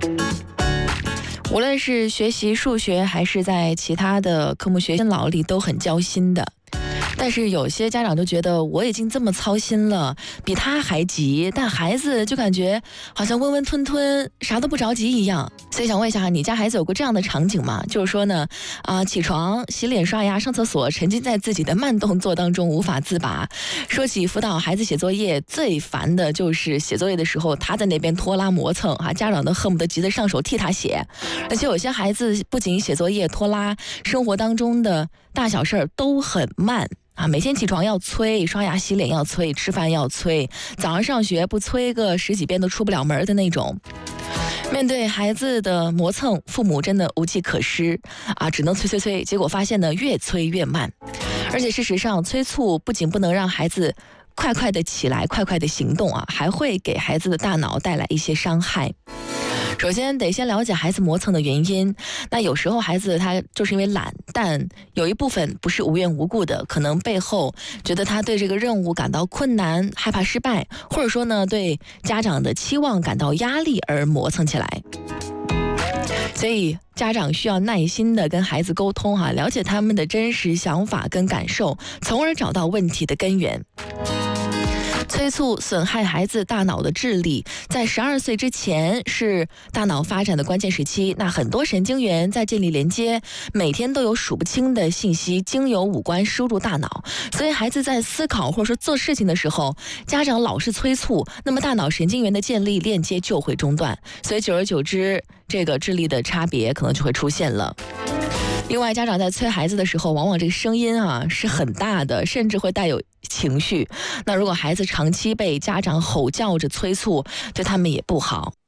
无论是学习数学还是在其他的科目学习脑里都很焦心的。但是有些家长就觉得我已经这么操心了，比他还急，但孩子就感觉好像温温吞吞，啥都不着急一样。所以想问一下，你家孩子有过这样的场景吗？就是说呢，起床、洗脸、刷牙、上厕所，沉浸在自己的慢动作当中无法自拔。说起辅导孩子写作业，最烦的就是写作业的时候他在那边拖拉磨蹭家长都恨不得急着上手替他写。而且有些孩子不仅写作业拖拉，生活当中的大小事儿都很慢。每天起床要催，刷牙洗脸要催，吃饭要催，早上上学不催个10几遍都出不了门的那种。面对孩子的磨蹭，父母真的无计可施只能催，结果发现呢越催越慢。而且事实上，催促不仅不能让孩子快快的起来，快快的行动还会给孩子的大脑带来一些伤害。首先得先了解孩子磨蹭的原因，那有时候孩子他就是因为懒，但有一部分不是无缘无故的，可能背后觉得他对这个任务感到困难，害怕失败，或者说呢对家长的期望感到压力而磨蹭起来。所以家长需要耐心的跟孩子沟通了解他们的真实想法跟感受，从而找到问题的根源。催促损害孩子大脑的智力，在12岁之前是大脑发展的关键时期。那很多神经元在建立连接，每天都有数不清的信息经由五官输入大脑，所以孩子在思考或者说做事情的时候，家长老是催促，那么大脑神经元的建立链接就会中断，所以久而久之，这个智力的差别可能就会出现了。另外，家长在催孩子的时候，往往这个声音是很大的，甚至会带有情绪。那如果孩子长期被家长吼叫着催促，对他们也不好。